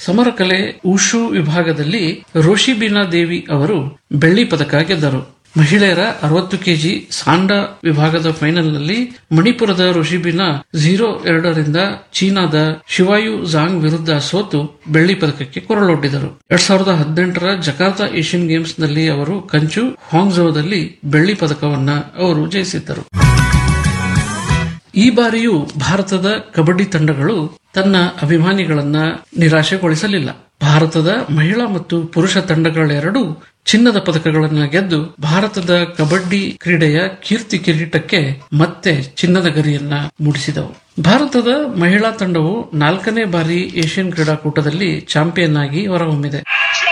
ಸಮರಕಲೆ wushu ವಿಭಾಗದಲ್ಲಿ ರೋಶಿಬಿನಾ ದೇವಿ ಅವರು ಬೆಳ್ಳಿ ಪದಕ ಗೆದ್ದರು. ಮಹಿಳೆಯರ 60 ಕೆಜಿ ಸಾಂಡಾ ವಿಭಾಗದ ಫೈನಲ್ನಲ್ಲಿ ಮಣಿಪುರದ ರೋಶಿಬಿನಾ 0-2 ಚೀನಾದ ಶಿವಾಯು ಝಾಂಗ್ ವಿರುದ್ಧ ಸೋತು ಬೆಳ್ಳಿ ಪದಕಕ್ಕೆ ಕೊರಳೊಡ್ಡಿದರು. 2018ರ ಜಕಾರ್ತಾ ಏಷ್ಯನ್ ಗೇಮ್ಸ್ ನಲ್ಲಿ ಅವರು ಕಂಚು, ಹಾಂಗ್ಝೋದಲ್ಲಿ ಬೆಳ್ಳಿ ಪದಕವನ್ನ ಅವರು ಜಯಿಸಿದ್ದರು. ಈ ಬಾರಿಯೂ ಭಾರತದ ಕಬಡ್ಡಿ ತಂಡಗಳು ತನ್ನ ಅಭಿಮಾನಿಗಳನ್ನ ನಿರಾಶೆಗೊಳಿಸಲಿಲ್ಲ. ಭಾರತದ ಮಹಿಳಾ ಮತ್ತು ಪುರುಷ ತಂಡಗಳೆರಡೂ ಚಿನ್ನದ ಪದಕಗಳನ್ನು ಗೆದ್ದು ಭಾರತದ ಕಬಡ್ಡಿ ಕ್ರೀಡೆಯ ಕೀರ್ತಿ ಕಿರೀಟಕ್ಕೆ ಮತ್ತೆ ಚಿನ್ನದ ಗರಿಯನ್ನ ಮೂಡಿಸಿದವು. ಭಾರತದ ಮಹಿಳಾ ತಂಡವು 4ನೇ ಬಾರಿ ಏಷ್ಯನ್ ಕ್ರೀಡಾಕೂಟದಲ್ಲಿ ಚಾಂಪಿಯನ್ ಆಗಿ ಹೊರಹೊಮ್ಮಿದೆ.